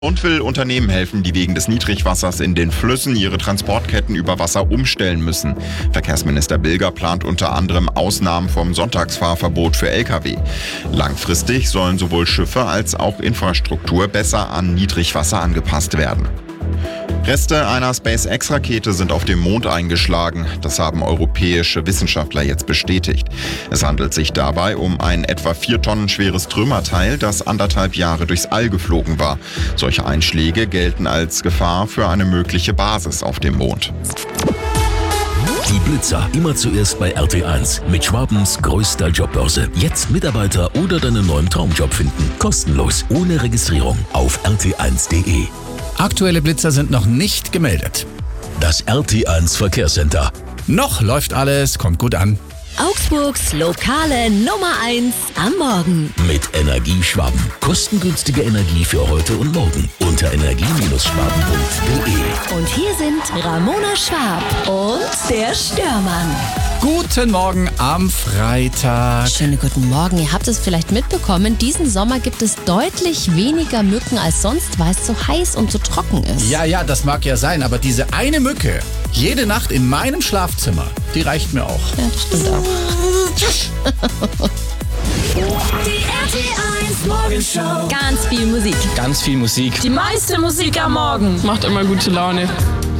Und will Unternehmen helfen, die wegen des Niedrigwassers in den Flüssen ihre Transportketten über Wasser umstellen müssen. Verkehrsminister Bilger plant unter anderem Ausnahmen vom Sonntagsfahrverbot für Lkw. Langfristig sollen sowohl Schiffe als auch Infrastruktur besser an Niedrigwasser angepasst werden. Reste einer SpaceX-Rakete sind auf dem Mond eingeschlagen. Das haben europäische Wissenschaftler jetzt bestätigt. Es handelt sich dabei um ein etwa 4 Tonnen schweres Trümmerteil, das 1,5 Jahre durchs All geflogen war. Solche Einschläge gelten als Gefahr für eine mögliche Basis auf dem Mond. Die Blitzer immer zuerst bei RT1 mit Schwabens größter Jobbörse. Jetzt Mitarbeiter oder deinen neuen Traumjob finden. Kostenlos, ohne Registrierung auf rt1.de. Aktuelle Blitzer sind noch nicht gemeldet. Das RT1 Verkehrscenter. Noch läuft alles, kommt gut an. Augsburgs lokale Nummer 1 am Morgen. Mit Energieschwaben. Kostengünstige Energie für heute und morgen. Unter energie-schwaben.de. Und hier sind Ramona Schwab und der Störmann. Guten Morgen am Freitag. Schönen guten Morgen. Ihr habt es vielleicht mitbekommen, diesen Sommer gibt es deutlich weniger Mücken als sonst, weil es so heiß und so trocken ist. Ja, das mag ja sein, aber diese eine Mücke, jede Nacht in meinem Schlafzimmer, die reicht mir auch. Ja, das stimmt auch. Die RT1 Morgenshow. Ganz viel Musik. Ganz viel Musik. Die meiste Musik am Morgen. Macht immer gute Laune.